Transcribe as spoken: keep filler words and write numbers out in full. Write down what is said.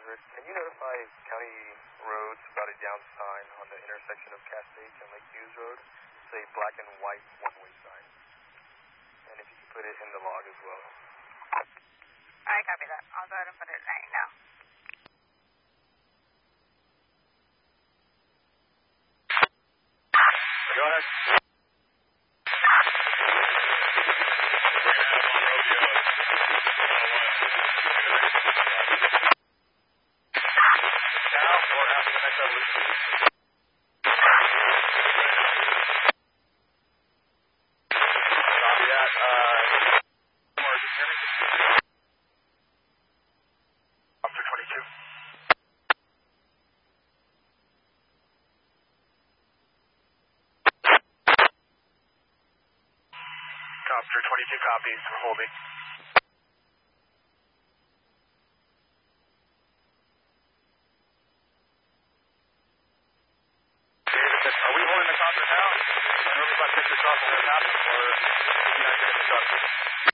Congress. Can you notify County Roads about a down sign on the intersection of Cascade and Lake Hughes Road? It's a black and white one-way sign. And if you could put it in the log as well. I copy that. I'll go ahead and put it right now. Go ahead. Now or after the next evolution. Copy that. Uh, Mark, can you hear me? Officer twenty-two. Officer twenty-two copies. We're holding. Are we holding the concert now? I don't know if I picked this up when it happened, or if you guys are in the truck.